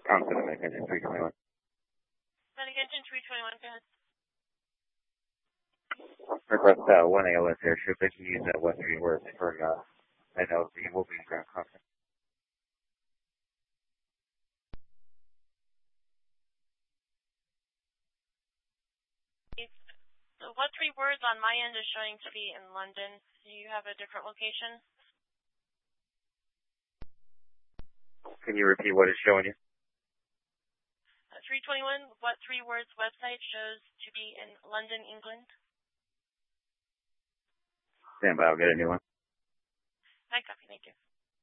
Consonant Attention 321. Attention 321, go ahead. Request 1 ALS airship. They can use that 1-3 words for NLZ. Will be ground constant. So what 3 words on my end is showing to be in London? Do you have a different location? Can you repeat what it's showing you? 321, what 3 words website shows to be in London, England? Stand by, I'll get a new one. I copy, thank you.